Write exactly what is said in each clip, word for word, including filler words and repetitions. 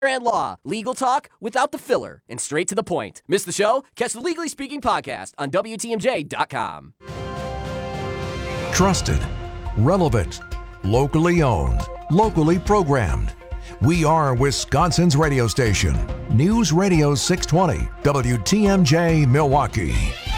and law. Legal talk without the filler and straight to the point. Miss the show? Catch the Legally Speaking podcast on W T M J dot com. Trusted, relevant, locally owned, locally programmed. We are Wisconsin's radio station. News Radio six twenty, W T M J Milwaukee.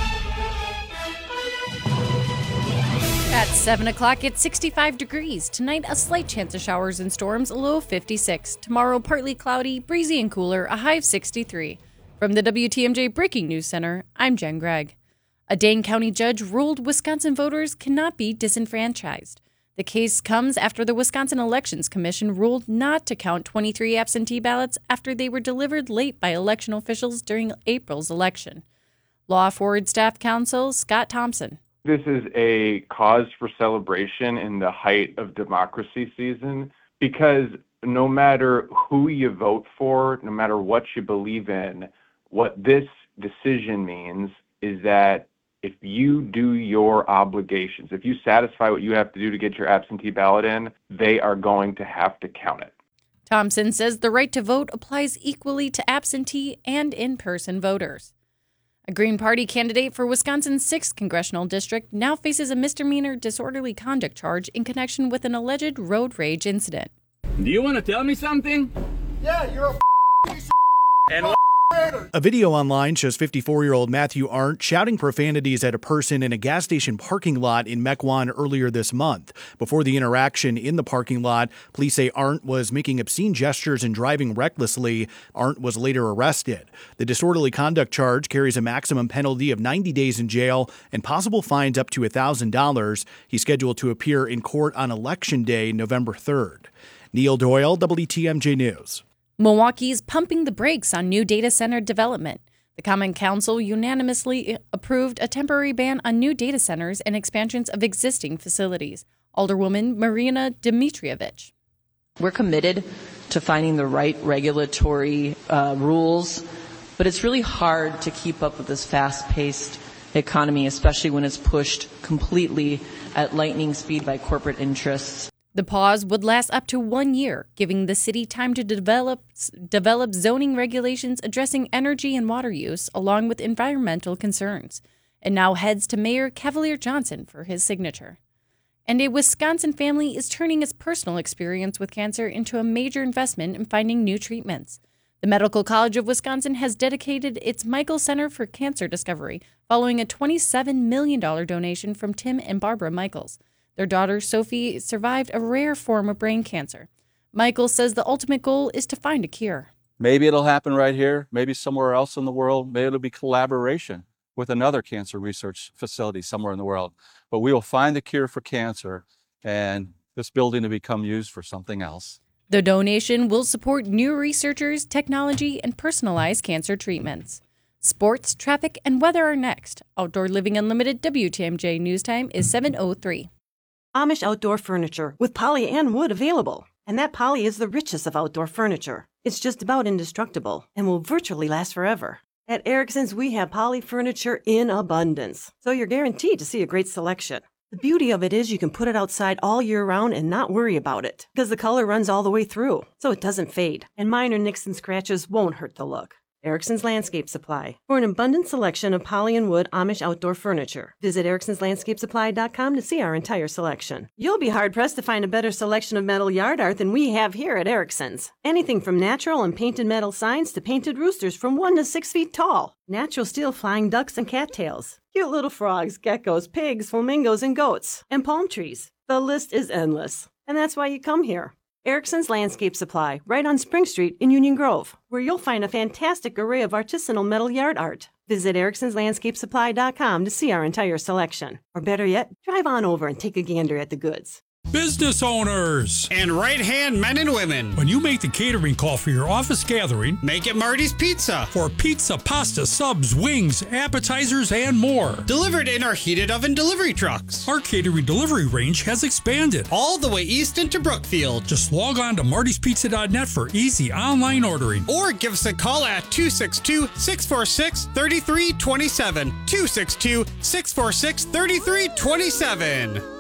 At seven o'clock, it's sixty-five degrees. Tonight, a slight chance of showers and storms, a low of fifty-six. Tomorrow, partly cloudy, breezy and cooler, a high of sixty-three. From the W T M J Breaking News Center, I'm Jen Gregg. A Dane County judge ruled Wisconsin voters cannot be disenfranchised. The case comes after the Wisconsin Elections Commission ruled not to count twenty-three absentee ballots after they were delivered late by election officials during April's election. Law Forward Staff Counsel Scott Thompson. This is a cause for celebration in the height of democracy season, because no matter who you vote for, no matter what you believe in, what this decision means is that if you do your obligations, if you satisfy what you have to do to get your absentee ballot in, they are going to have to count it. Thompson says the right to vote applies equally to absentee and in-person voters. A Green Party candidate for Wisconsin's sixth Congressional District now faces a misdemeanor disorderly conduct charge in connection with an alleged road rage incident. Do you want to tell me something? Yeah, you're a piece of and what? A video online shows fifty-four-year-old Matthew Arndt shouting profanities at a person in a gas station parking lot in Mequon earlier this month. Before the interaction in the parking lot, police say Arndt was making obscene gestures and driving recklessly. Arndt was later arrested. The disorderly conduct charge carries a maximum penalty of ninety days in jail and possible fines up to one thousand dollars. He's scheduled to appear in court on Election Day, November third. Neil Doyle, W T M J News. Milwaukee's pumping the brakes on new data center development. The Common Council unanimously approved a temporary ban on new data centers and expansions of existing facilities. Alderwoman Marina Dmitrievich. We're committed to finding the right regulatory uh, rules, but it's really hard to keep up with this fast-paced economy, especially when it's pushed completely at lightning speed by corporate interests. The pause would last up to one year, giving the city time to develop develop zoning regulations addressing energy and water use, along with environmental concerns. And now heads to Mayor Cavalier Johnson for his signature. And a Wisconsin family is turning its personal experience with cancer into a major investment in finding new treatments. The Medical College of Wisconsin has dedicated its Michael Center for Cancer Discovery following a twenty-seven million dollars donation from Tim and Barbara Michaels. Their daughter, Sophie, survived a rare form of brain cancer. Michael says the ultimate goal is to find a cure. Maybe it'll happen right here, maybe somewhere else in the world. Maybe it'll be collaboration with another cancer research facility somewhere in the world. But we will find the cure for cancer, and this building will become used for something else. The donation will support new researchers, technology, and personalized cancer treatments. Sports, traffic, and weather are next. Outdoor Living Unlimited W T M J News Time is seven oh three. Amish Outdoor Furniture with poly and wood available. And that poly is the richest of outdoor furniture. It's just about indestructible and will virtually last forever. At Erickson's, we have poly furniture in abundance, so you're guaranteed to see a great selection. The beauty of it is you can put it outside all year round and not worry about it, because the color runs all the way through, so it doesn't fade, and minor nicks and scratches won't hurt the look. Erickson's Landscape Supply. For an abundant selection of poly and wood Amish outdoor furniture, visit ericksons landscape supply dot com to see our entire selection. You'll be hard-pressed to find a better selection of metal yard art than we have here at Erickson's. Anything from natural and painted metal signs to painted roosters from one to six feet tall. Natural steel flying ducks and cattails. Cute little frogs, geckos, pigs, flamingos, and goats. And palm trees. The list is endless. And that's why you come here. Erickson's Landscape Supply, right on Spring Street in Union Grove, where you'll find a fantastic array of artisanal metal yard art. Visit ericksons landscape supply dot com to see our entire selection. Or better yet, drive on over and take a gander at the goods. Business owners and right-hand men and women. When you make the catering call for your office gathering, make it Marty's Pizza. For pizza, pasta, subs, wings, appetizers, and more. Delivered in our heated oven delivery trucks. Our catering delivery range has expanded all the way east into Brookfield. Just log on to martys pizza dot net for easy online ordering. Or give us a call at two six two, six four six, three three two seven. two six two, six four six, three three two seven.